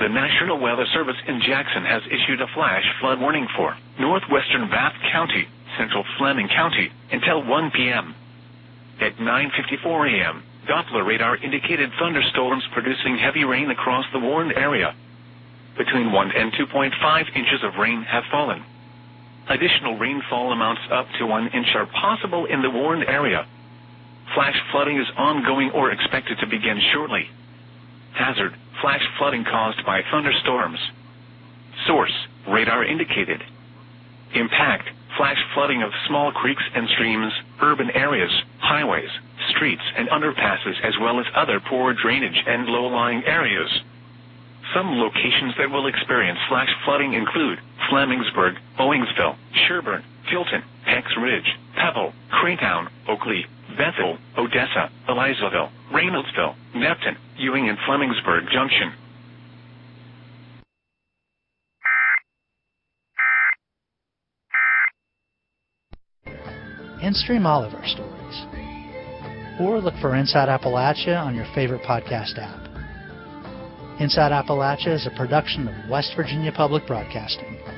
The National Weather Service in Jackson has issued a flash flood warning for northwestern Bath County, central Fleming County, until 1 p.m. At 9:54 a.m., Doppler radar indicated thunderstorms producing heavy rain across the warned area. Between 1 and 2.5 inches of rain have fallen. Additional rainfall amounts up to 1 inch are possible in the warned area. Flash flooding is ongoing or expected to begin shortly. Hazard: flash flooding caused by thunderstorms. Source: radar indicated. Impact: flash flooding of small creeks and streams, urban areas, highways, streets and underpasses, as well as other poor drainage and low-lying areas. Some locations that will experience flash flooding include Flemingsburg, Owingsville, Sherburne, Tilton, Hex Ridge, Pebble, Craytown, Oakley, Bethel, Odessa, Elizaville, Reynoldsville, Nepton, Ewing and Flemingsburg Junction. And stream all of our stories. Or look for Inside Appalachia on your favorite podcast app. Inside Appalachia is a production of West Virginia Public Broadcasting.